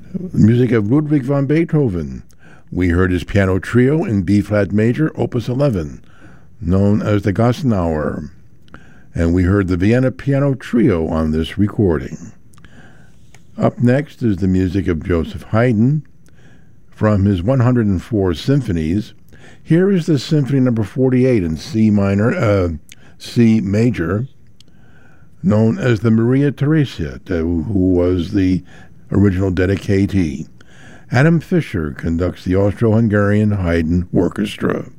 Music of Ludwig van Beethoven. We heard his piano trio in B-flat major, opus 11, known as the Gassenauer. And we heard the Vienna Piano Trio on this recording. Up next is the music of Joseph Haydn from his 104 symphonies. Here is the Symphony Number 48 in C major, known as the Maria Theresia, who was the original dedicatee. Adam Fischer conducts the Austro-Hungarian Haydn Orchestra.